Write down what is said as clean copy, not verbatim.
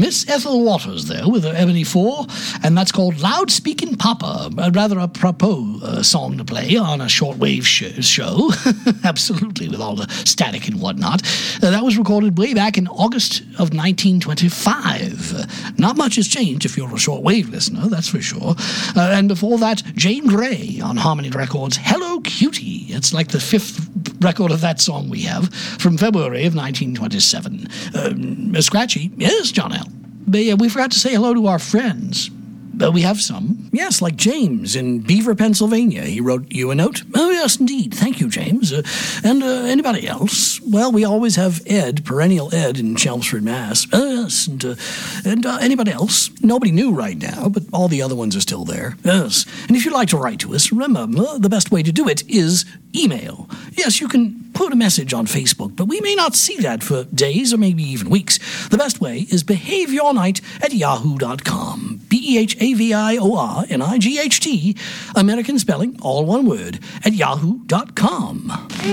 Miss Ethel Waters there with her Ebony 4, and that's called Loudspeaking Papa, rather a propos song to play on a shortwave show, absolutely, with all the static and whatnot. That was recorded way back in August of 1925. Not much has changed if you're a shortwave listener, that's for sure. And before that, Jane Grey on Harmony Records, Hello Cutie. It's like the 5th record of that song we have from February of 1927. Scratchy, yes, John L. We forgot to say hello to our friends. We have some. Yes, like James in Beaver, Pennsylvania. He wrote you a note. Oh, yes, indeed. Thank you, James. And anybody else? Well, we always have Ed, Perennial Ed in Chelmsford, Mass. Yes, and anybody else? Nobody new right now, but all the other ones are still there. Yes. And if you'd like to write to us, remember, the best way to do it is email. Yes, you can put a message on Facebook, but we may not see that for days or maybe even weeks. The best way is behaviornight@yahoo.com. BEHAVIORNIGHT, American spelling, all one word, at yahoo.com.